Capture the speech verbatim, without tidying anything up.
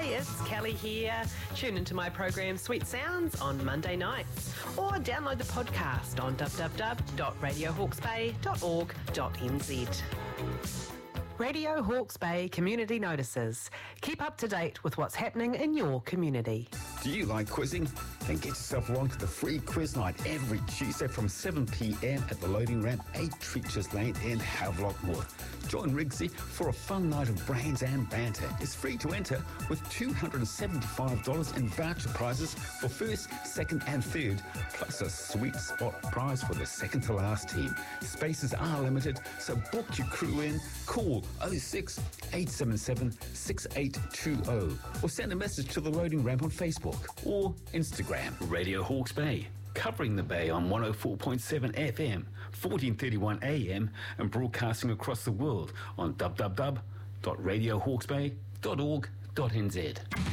it's Kelly here. Tune into my program Sweet Sounds on Monday nights or download the podcast on w w w dot radio hawke's bay dot org dot n z. Radio Hawke's Bay Community Notices. Keep up to date with what's happening in your community. Do you like quizzing? Then get yourself along to the free quiz night every Tuesday from seven p m at the loading ramp, eight Treacher's Lane in Havelock North. Join Rigsy for a fun night of brains and banter. It's free to enter with two hundred seventy-five dollars in voucher prizes for first, second and third, plus a sweet spot prize for the second to last team. Spaces are limited, so book your crew in. Call oh six, eight seven seven, six eight two oh or send a message to the loading ramp on Facebook or Instagram. Radio Hawke's Bay, covering the Bay on one oh four point seven F M, fourteen thirty-one A M and broadcasting across the world on w w w dot radio hawke's bay dot org dot n z.